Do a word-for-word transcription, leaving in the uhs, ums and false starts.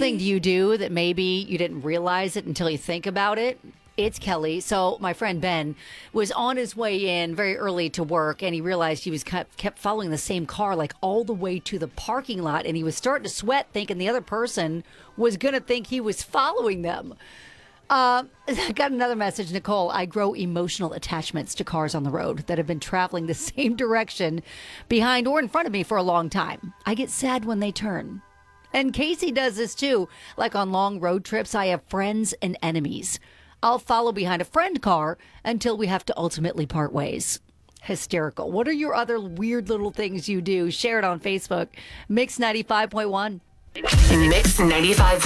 something you do that maybe you didn't realize it until you think about it? It's Kelly. So my friend Ben was on his way in very early to work, and he realized he was kept, kept following the same car like all the way to the parking lot, and he was starting to sweat, thinking the other person was going to think he was following them. Uh, I got another message, Nicole. I grow emotional attachments to cars on the road that have been traveling the same direction behind or in front of me for a long time. I get sad when they turn. And Casey does this too. Like on long road trips, I have friends and enemies. I'll follow behind a friend car until we have to ultimately part ways. Hysterical. What are your other weird little things you do? Share it on Facebook. Mix ninety-five point one. Mix ninety-five.